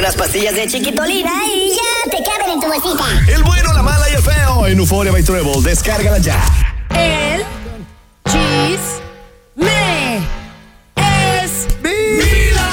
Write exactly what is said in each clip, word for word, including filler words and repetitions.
unas pastillas de chiquitolina y ya te caben en tu bolsita. El bueno, la mala y el feo en Euphoria by Treble. Descárgala ya. El chisme es ¡Vida!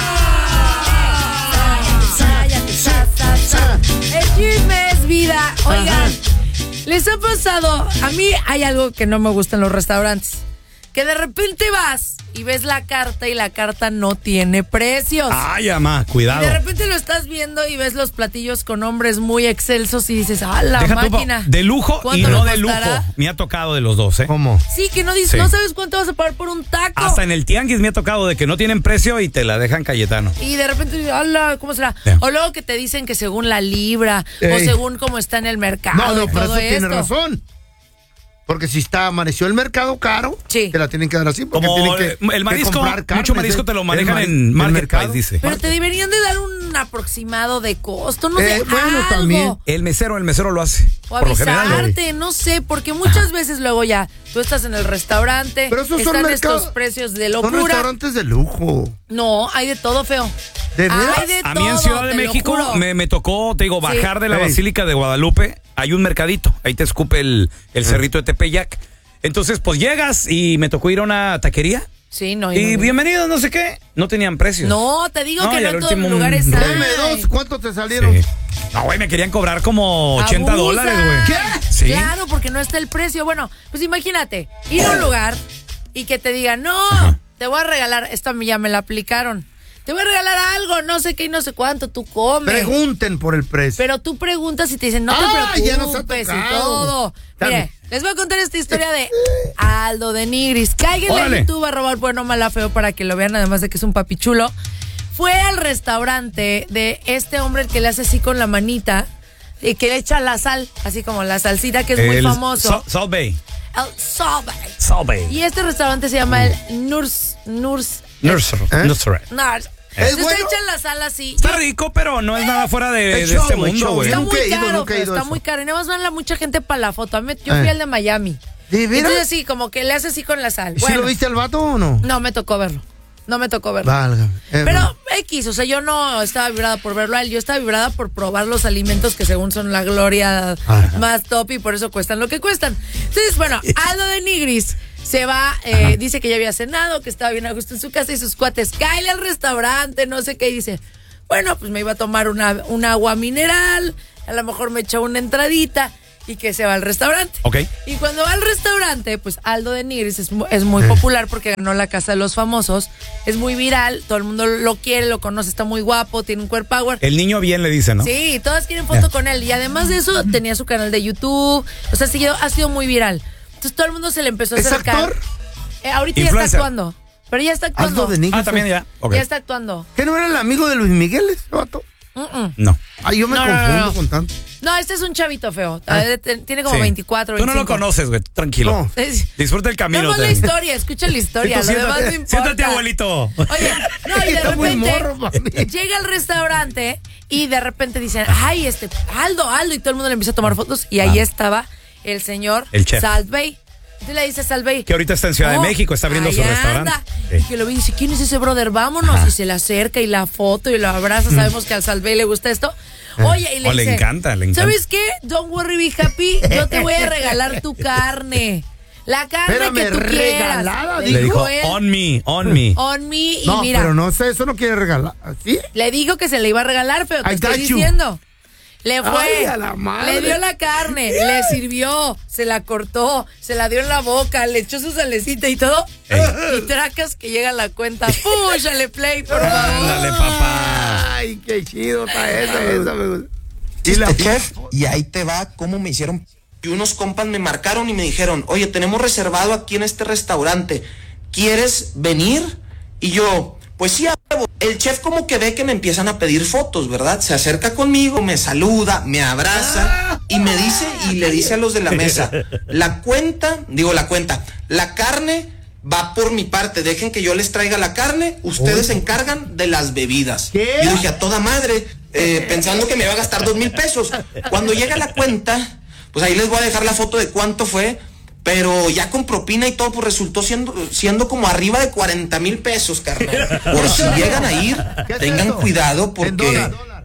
El chisme es vida. Oigan, ¿les ha pasado? A mí hay algo que no me gusta en los restaurantes. Que de repente vas y ves la carta y la carta no tiene precios. Ay, mamá, cuidado. Y de repente lo estás viendo y ves los platillos con nombres muy excelsos y dices, ¡ah, la Deja máquina! Tu, de lujo y ¿Cuánto no me de lujo. costará? Me ha tocado de los dos, ¿eh? ¿Cómo? Sí, que no dices, Sí. no sabes cuánto vas a pagar por un taco. Hasta en el tianguis me ha tocado de que no tienen precio y te la dejan Cayetano. Y de repente, ¡hala! ¿Cómo será? Sí. O luego que te dicen que según la libra o Ey. según cómo está en el mercado. No, no, y pero todo eso tiene esto. razón. Porque si está amaneció el mercado caro, Sí. te la tienen que dar así. Porque Como tienen que, el que marisco, comprar carnes, mucho marisco ¿eh? te lo El manejan mari- en el Market mercado. Price, dice. Pero te deberían de dar un aproximado de costo, no sé, Eh, bueno, algo. también. El mesero, el mesero lo hace. O por lo general. avisarte, no sé, porque muchas veces luego ya tú estás en el restaurante, Pero esos son están mercados- estos precios de Son locura. restaurantes de lujo. No, hay de todo, feo. ¿De veras? Hay de A todo, mí en Ciudad de te lo México juro. me, me tocó, te digo, bajar de la Ey. Basílica de Guadalupe. Hay un mercadito. Ahí te escupe el, el cerrito de Tepeyac. Entonces, pues llegas y me tocó ir a una taquería. Sí, no. Y no, no. bienvenidos, no sé qué. No tenían precios. No, te digo No, que y no al en todos último los un lugares rollo. hay. Dame dos, ¿cuántos te salieron? Sí. No, güey, me querían cobrar como ochenta Abusan. dólares, güey. ¿Qué? Sí. Claro, porque no está el precio. Bueno, pues imagínate, ir a un lugar y que te digan, no, Ajá. te voy a regalar, esta ya me la aplicaron. Te voy a regalar algo, no sé qué y no sé cuánto, tú comes. Pregunten por el precio. Pero tú preguntas y te dicen, no te Ah, ya nos ha preocupes y tocado. todo. También. Mire, les voy a contar esta historia de Aldo de Nigris. Cáiganle Órale. a YouTube a robar bueno, mala, feo para que lo vean, además de que es un papi chulo. Fue al restaurante de este hombre el que le hace así con la manita y que le echa la sal, así como la salsita que es muy El famoso. Sal- Salt Bay. El Salt Bay. Salt Bay. Y este restaurante se llama el Nurs Nurs Nursery. ¿Eh? Nursery. Nars. ¿Es Entonces bueno? echan la sal así. Está rico, pero no es nada fuera de, Es de este show, es mundo, show. güey. Está Nunca muy he ido, caro, nunca he pero ido está eso. muy caro. Y nada más van la mucha gente para la foto. A mí- Yo fui Eh. al de Miami. ¿De veras? Entonces sí, como que le hace así con la sal. ¿Y si Bueno, lo viste al vato o no? no me tocó verlo. No me tocó verlo. Válgame. Eh, Pero X, o sea, yo no estaba vibrada por verlo a él, yo estaba vibrada por probar los alimentos que según son la gloria Ajá. más top y por eso cuestan lo que cuestan. Entonces, bueno, Aldo de Nigris se va, eh, dice que ya había cenado, que estaba bien a gusto en su casa y sus cuates, cáele al restaurante, no sé qué, y dice, bueno, pues me iba a tomar una, un agua mineral, a lo mejor me echó una entradita y que se va al restaurante. Ok. Y cuando va al restaurante, pues Aldo de Nigris es, mu- es muy popular porque ganó la Casa de los Famosos. Es muy viral, todo el mundo lo quiere, lo conoce, está muy guapo, tiene un core power. El niño bien le dice, ¿no? Sí, todas quieren foto con él. Y además de eso, tenía su canal de YouTube. O sea, ha sido, ha sido muy viral. Entonces todo el mundo se le empezó a ¿Es acercar. actor? Eh, ahorita ya Influencer. está actuando. Pero ya está actuando. Aldo de Nigris. Ah, también ya. Ok. Ya está actuando. ¿Qué no era el amigo de Luis Miguel ese vato? Mm-mm. No. Ay, yo me No, no, confundo no, no. con tanto. No, este es un chavito feo. Ah. Eh, te- Tiene como Sí. veinticuatro, Tú no veinticinco. lo conoces, güey. Tranquilo. No. Es- Disfruta el camino. Vemos o sea. la historia, escucha la historia. Tú Lo demás no siéntate, importa. siéntate, abuelito. Oye, no, y de Está muy repente morro, mami. llega al restaurante y de repente dicen, ay, este, Aldo, Aldo, y todo el mundo le empieza a tomar fotos y ahí Ah. estaba el señor El chef. Salt Bay. Entonces le dice a Salt Bay, Que ahorita está en Ciudad de "Oh, México, está abriendo ahí su restaurante. anda". Sí. Y que lo ve y dice, ¿quién es ese brother? Vámonos. Ajá. Y se le acerca y la foto y lo abraza. Sabemos que al Salt Bay le gusta esto. Oye, y le Oh, le dice, encanta, le encanta. ¿sabes qué? Don't worry, be happy. Yo te voy a regalar tu carne. La carne Espérame, que tú regalada, quieras. Le dijo, él, on me, on me. on me. Y No, mira, pero no sé, eso no quiere regalar. ¿Sí? le dijo que se le iba a regalar, pero te I estoy got you. diciendo. Le fue, Ay, a la madre. le dio la carne, le sirvió, se la cortó, se la dio en la boca, le echó su salecita y todo. Ey. Y tracas que llega la cuenta. Púchale play, por favor. Ándale, papá. Ay, qué chido está esa, esa me gusta. Y la Este chef, y ahí te va cómo me hicieron. Y unos compas me marcaron y me dijeron, oye, tenemos reservado aquí en este restaurante, ¿quieres venir? Y yo, pues sí, a huevo. El chef como que ve que me empiezan a pedir fotos, ¿verdad? Se acerca conmigo, me saluda, me abraza y me dice, y le dice a los de la mesa, la cuenta, digo la cuenta, la carne va por mi parte, dejen que yo les traiga la carne, ustedes se encargan de las bebidas. ¿Qué? Yo dije, a toda madre, eh, pensando que me iba a gastar dos mil pesos. Cuando llega la cuenta, pues ahí les voy a dejar la foto de cuánto fue, pero ya con propina y todo, pues resultó siendo, siendo como arriba de cuarenta mil pesos, carnal. Por si llegan a ir, ¿Qué es tengan eso? cuidado En porque dólar.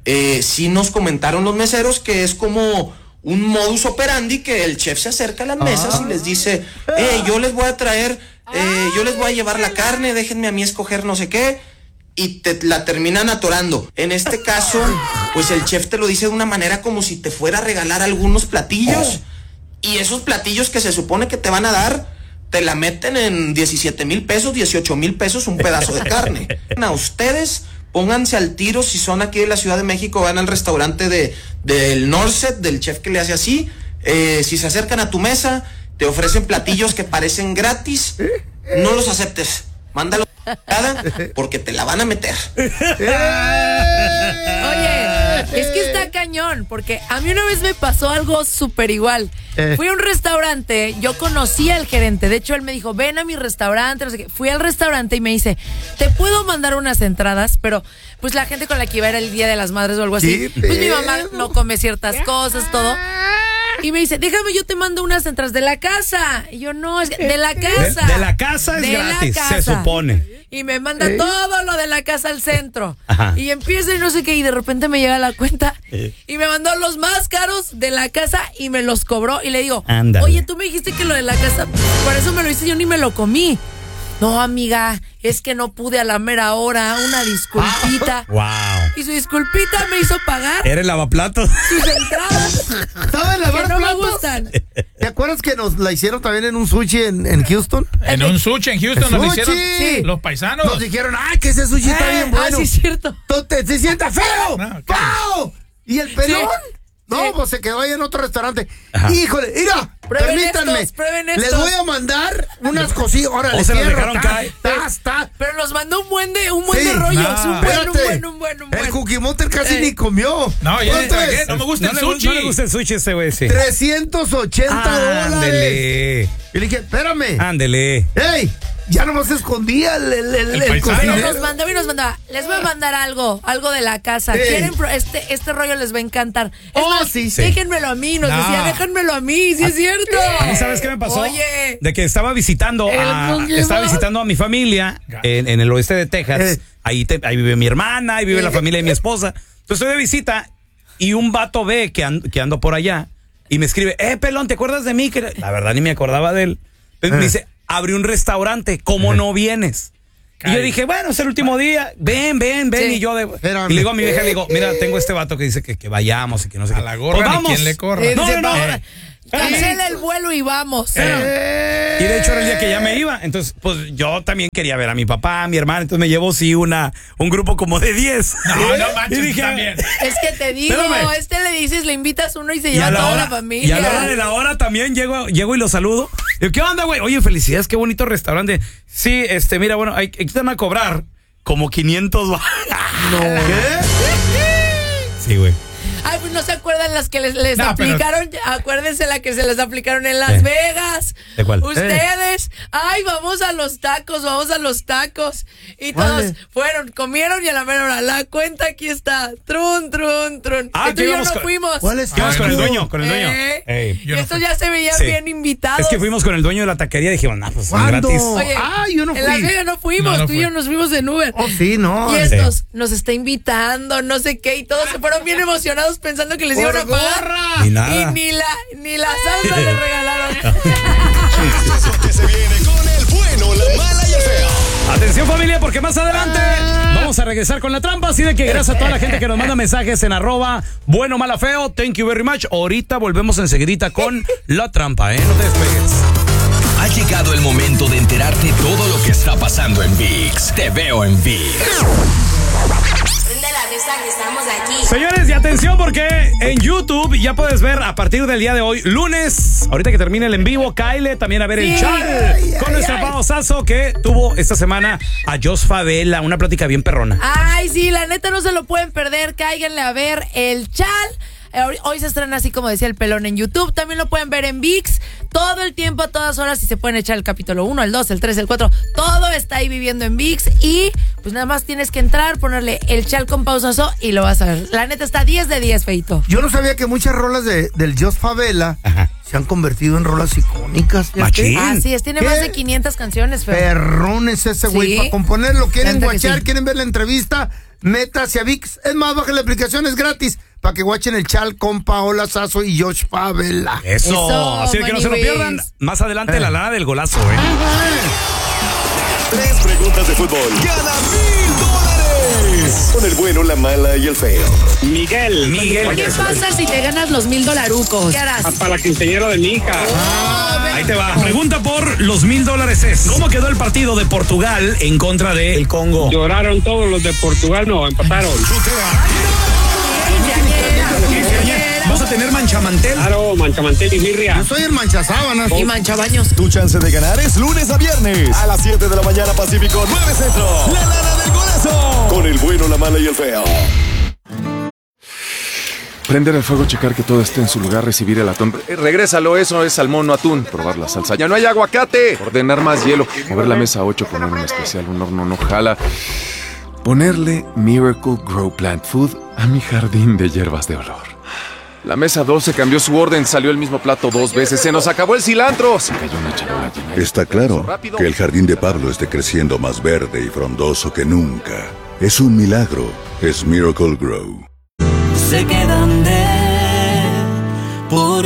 eh, sí nos comentaron los meseros que es como un modus operandi que el chef se acerca a las mesas ah. y les dice, eh, yo les voy a traer, eh, yo les voy a llevar la carne, déjenme a mí escoger no sé qué, y te la terminan atorando. En este caso, pues el chef te lo dice de una manera como si te fuera a regalar algunos platillos, y esos platillos que se supone que te van a dar, te la meten en diecisiete mil pesos, dieciocho mil pesos, un pedazo de carne. A ustedes, pónganse al tiro, si son aquí de la Ciudad de México, van al restaurante de del Norset, del chef que le hace así, eh, si se acercan a tu mesa, te ofrecen platillos que parecen gratis, no los aceptes, mándalo porque te la van a meter. Oye, es que está cañón, porque a mí una vez me pasó algo súper igual. Eh. Fui a un restaurante, yo conocí al gerente, de hecho él me dijo, ven a mi restaurante, no sé qué. Fui al restaurante y me dice, te puedo mandar unas entradas, pero pues la gente con la que iba era el Día de las Madres o algo así. Sí, pues mi mamá no come ciertas cosas, todo. Y me dice, déjame, yo te mando unas entradas de la casa. Y yo, no, es de la casa. De, de la casa es de gratis, se supone. Y me manda ¿Eh? todo lo de la casa al centro. Ajá. Y empieza y no sé qué, y de repente me llega la cuenta. ¿Eh? Y me mandó los más caros de la casa y me los cobró. Y le digo, ándale. Oye, tú me dijiste que lo de la casa, por eso me lo hice, yo ni me lo comí. No, amiga, es que no pude a la mera hora, una disculpita. Wow. Y su disculpita me hizo pagar. ¿Era el lavaplatos? Sus entradas. ¿Saben lavar que no platos? me gustan. ¿Te acuerdas que nos la hicieron también en un sushi en, en Houston? En un sushi en Houston nos sushi. hicieron sí. los paisanos. Nos dijeron, ay, que ese sushi eh, está bien bueno. Ah, sí, es cierto. Entonces, se sienta feo. No, ¡Pau! ¿Y el pelón? Sí. No, sí. Pues se quedó ahí en otro restaurante. Ajá. Híjole, mira, prueben permítanme. Estos, prueben estos. Les voy a mandar unas cosillas. Ahora les dejaron caer. Pero nos mandó un buen de, un buen sí. de rollos. No. Un, buen, un buen, un buen, un buen. El Cookie Monster casi eh. ni comió. No, ya no me gusta no el sushi. Le, no le gusta el sushi ese güey, sí. trescientos ochenta dólares. Ándele. Y le dije, espérame. Ándele. ¡Ey! Ya nomás se escondía el, el, el, el, el cocinero. Nos mandaba y nos mandaba, les voy a mandar algo, algo de la casa. Sí. ¿Quieren pro- este, este rollo les va a encantar? Es oh, más, sí, sí. Déjenmelo a mí, nos no. decía, déjenmelo a mí, sí es cierto. ¿A mí sabes qué me pasó? Oye. De que estaba visitando a, estaba visitando a mi familia en, en el oeste de Texas. Eh. Ahí, te, ahí vive mi hermana, ahí vive eh. la familia de mi esposa. Entonces estoy de visita y un vato ve que ando, que ando por allá y me escribe, eh, pelón, ¿te acuerdas de mí? Que la verdad ni me acordaba de él. Entonces eh. me dice, abrí un restaurante, ¿cómo no vienes? Ay. Y yo dije, bueno, es el último día, ven, ven, ven. Sí. Y yo de, y le digo a mi vieja, le digo, mira, tengo este vato que dice que, que vayamos y que no sé a qué. A la gorra, pues vamos. ¿Quién le corra? Eh, no, no, no. Eh. Cancela el vuelo y vamos. Eh. Y de hecho era el día que ya me iba. Entonces, pues yo también quería ver a mi papá, a mi hermana. Entonces me llevó, sí, una un grupo como de diez. No, no manches, y dije, también. Es que te digo, espérame. este le dices, le invitas uno y se lleva a toda hora, la familia. Y a la hora de la hora también llego, llego y lo saludo. Digo, ¿qué onda, güey? Oye, felicidades, qué bonito restaurante. Sí, este, mira, bueno, hay, hay que irme a cobrar como quinientos. No. ¿Qué? Sí, güey. Ay, pues no se acuerdan las que les, les no, aplicaron. Pero... Acuérdense la que se les aplicaron en Las eh. Vegas. ¿De cuál? Ustedes. Eh. Ay, vamos a los tacos, vamos a los tacos. Y todos vale. fueron, comieron y a la mera hora. La cuenta aquí está. Trun, trun, trun. Ah, y tú y yo no con... fuimos. ¿Cuál es? Fuimos con el dueño, con el dueño. Eh. Ey, y estos no ya se veían sí. bien invitados. Es que fuimos con el dueño de la taquería y dijimos, nah, pues son ¿Cuándo? gratis. Oye, ah, yo no fui. En Las Vegas no fuimos, no, no tú fui. y yo nos fuimos en Uber. Oh, sí, no. Y estos sí. nos está invitando, no sé qué, y todos se fueron bien emocionados pensando que les iban a pagar. Ni nada. Y ni la, ni la salsa les regalaron. Que se viene con el bueno, la mala y el feo. Atención, familia, porque más adelante vamos a regresar con la trampa. Así de que gracias a toda la gente que nos manda mensajes en arroba bueno, mala, feo. Thank you very much. Ahorita volvemos enseguidita con la trampa, ¿eh? No te despegues. Ha llegado el momento de enterarte todo lo que está pasando en ViX. Te veo en ViX. Estamos aquí. Señores, y atención porque en YouTube ya puedes ver a partir del día de hoy, lunes, ahorita que termine el en vivo, Kyle, también a ver sí. el chat ay, con ay, nuestro ay. Pavo Sasso que tuvo esta semana a Jos Favela, una plática bien perrona. Ay, sí, la neta no se lo pueden perder, cáiganle a ver el chat. Hoy se estrena así como decía el pelón en YouTube. También lo pueden ver en ViX todo el tiempo, a todas horas. Y se pueden echar el capítulo uno, el dos, el tres, el cuatro. Todo está ahí viviendo en ViX. Y pues nada más tienes que entrar, ponerle el chat con pausazo y lo vas a ver. La neta está diez de diez, feito. Yo no sabía que muchas rolas de, del Jos Favela Ajá. se han convertido en rolas icónicas. Machín. Así es, tiene ¿Qué? más de quinientas canciones, feo. Perrones ese güey, ¿Sí? para componerlo. Quieren guachar, sí. quieren ver la entrevista. métase a ViX. Es más, bajen la aplicación, es gratis. Para que guachen el chal con Paola Sazo y Josh Favela. Eso. Eso, Así que no se lo pierdan. Más adelante Eh. la lana del golazo, ¿eh? Tres preguntas de fútbol. Gana mil dólares. Con el bueno, la mala y el feo. Miguel. Miguel. ¿Qué pasa si te ganas los mil dolarucos? ¿Qué harás? Para la quinceañera de mi hija. Ahí te va. Pregunta por los mil dólares es: ¿cómo quedó el partido de Portugal en contra de el Congo? Lloraron todos los de Portugal, no, empataron. ¿Vas a tener manchamantel? Claro, manchamantel y birria. Yo soy el manchasábanas. Y manchabaños. Tu chance de ganar es lunes a viernes a las siete de la mañana Pacífico, nueve Centro. La lana del golazo. Con el bueno, la mala y el feo. Prender el fuego, checar que todo esté en su lugar, recibir el atún. Eh, regrésalo, eso es salmón, no atún. Probar la salsa. Ya no hay aguacate. Ordenar más hielo. Mover la mesa ocho, poner un especial, un horno no jala. Ponerle Miracle Grow Plant Food a mi jardín de hierbas de olor. La mesa doce cambió su orden, salió el mismo plato dos veces. Se nos acabó el cilantro. Se cayó una charola llena. Está claro que el jardín de Pablo esté creciendo más verde y frondoso que nunca. Es un milagro. Es Miracle Grow. Se quedan de por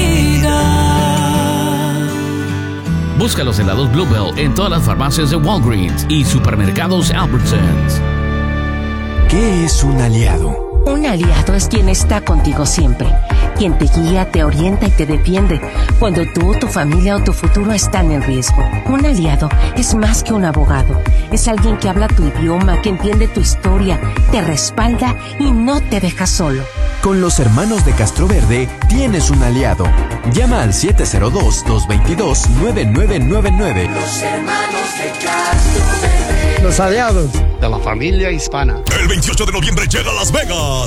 vida. Busca los helados Bluebell en todas las farmacias de Walgreens y supermercados Albertsons. ¿Qué es un aliado? Un aliado es quien está contigo siempre, quien te guía, te orienta y te defiende cuando tú, tu familia o tu futuro están en riesgo. Un aliado es más que un abogado, es alguien que habla tu idioma, que entiende tu historia, te respalda y no te deja solo. Con los hermanos de Castroverde tienes un aliado. Llama al siete cero dos, dos dos dos, nueve nueve nueve nueve. Los hermanos de Castroverde. Los aliados de la familia hispana. El veintiocho de noviembre llega a Las Vegas